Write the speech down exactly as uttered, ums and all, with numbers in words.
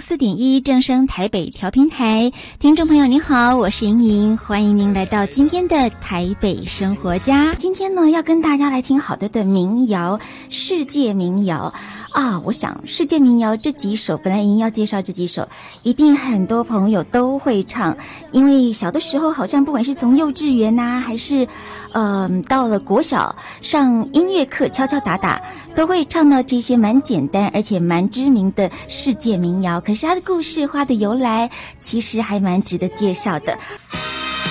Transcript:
四点一正声台北调频台，听众朋友您好，我是莹莹，欢迎您来到今天的台北生活家。今天呢，要跟大家来听好的的民谣，世界民谣啊。我想世界民谣这几首，本来莹莹要介绍这几首，一定很多朋友都会唱，因为小的时候好像不管是从幼稚园啊，还是呃到了国小上音乐课，敲敲打打都会唱到这些蛮简单而且蛮知名的世界民谣，可是它的故事、它的由来，其实还蛮值得介绍的。